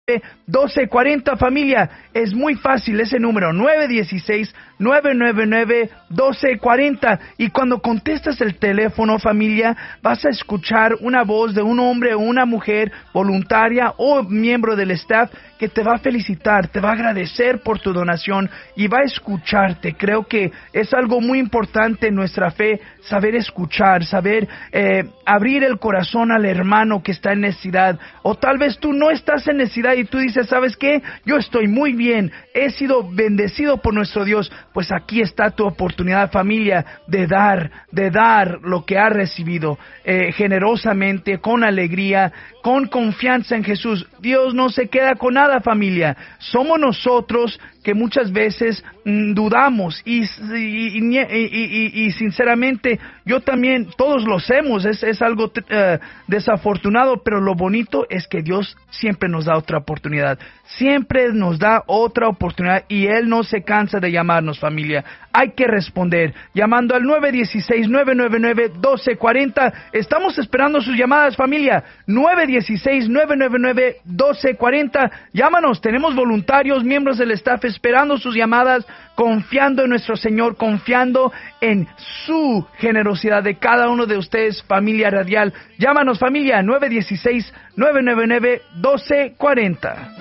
1240 familia, es muy fácil ese número, 916-999-1240, y cuando contestas el teléfono familia, vas a escuchar una voz de un hombre o una mujer voluntaria o miembro del staff que te va a felicitar, te va a agradecer por tu donación y va a escucharte. Creo que es algo muy importante en nuestra fe, saber escuchar, saber abrir el corazón al hermano que está en necesidad, o tal vez tú no estás en necesidad y tú dices, ¿sabes qué? Yo estoy muy bien, he sido bendecido por nuestro Dios. Pues aquí está tu oportunidad, familia, de dar lo que has recibido, generosamente, con alegría, con confianza en Jesús. Dios no se queda con nada, familia. Somos nosotros que muchas veces dudamos y sinceramente yo también, todos lo hacemos, es algo desafortunado, pero lo bonito es que Dios siempre nos da otra oportunidad, siempre nos da otra oportunidad y Él no se cansa de llamarnos, familia. Hay que responder llamando al 916-999-1240. Estamos esperando sus llamadas, familia. 916-999-1240. Llámanos, tenemos voluntarios, miembros del staff esperando sus llamadas, confiando en nuestro Señor, confiando en su generosidad de cada uno de ustedes, familia radial. Llámanos, familia, 916-999-1240.